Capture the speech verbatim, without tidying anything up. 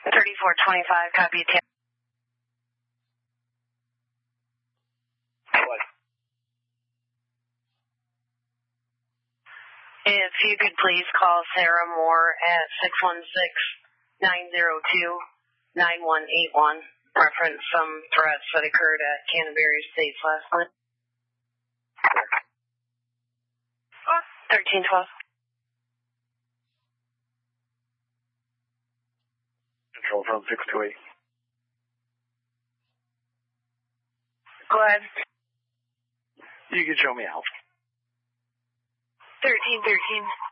thirty-four twenty-five, copy. What? If you could please call Sarah Moore at six one six, nine zero two, nine one eight one, reference some threats that occurred at Canterbury Estates last night. thirteen twelve. Control from six two eight. Go ahead. You can show me out. thirteen thirteen.